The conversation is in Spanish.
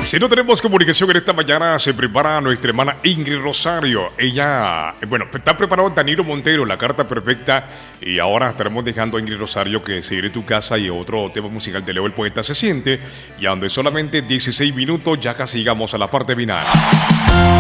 Si no tenemos comunicación en esta mañana, se prepara nuestra hermana Ingrid Rosario. Ella, bueno, está preparado Danilo Montero, la carta perfecta. Y ahora estaremos dejando a Ingrid Rosario que se irá a tu casa y otro tema musical de Leo el Poeta se siente. Y donde solamente 16 minutos, ya casi llegamos a la parte final.